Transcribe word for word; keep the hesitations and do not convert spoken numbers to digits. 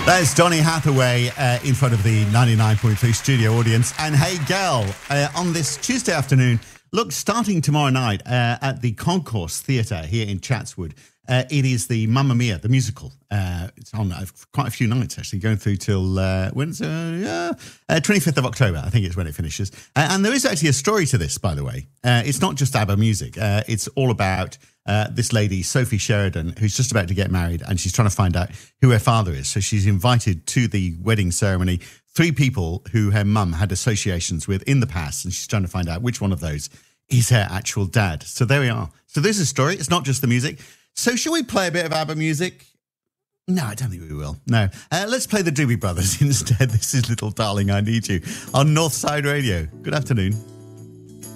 There's Donny Hathaway uh, in front of the ninety-nine point three studio audience. And hey, girl, uh, on this Tuesday afternoon, look, starting tomorrow night uh, at the Concourse Theatre here in Chatswood, uh, it is the Mamma Mia, the musical. Uh, it's on uh, quite a few nights, actually, going through till, uh, when's, uh, uh, twenty-fifth of October, I think is when it finishes. Uh, and there is actually a story to this, by the way. Uh, it's not just ABBA music. Uh, it's all about uh, this lady, Sophie Sheridan, who's just about to get married, and she's trying to find out who her father is. So she's invited to the wedding ceremony three people who her mum had associations with in the past, and she's trying to find out which one of those is her actual dad. So there we are. So there's a story. It's not just the music. So shall we play a bit of ABBA music? No, I don't think we will. No. Uh, let's play the Doobie Brothers instead. This is Little Darling, I Need You on Northside Radio. Good afternoon.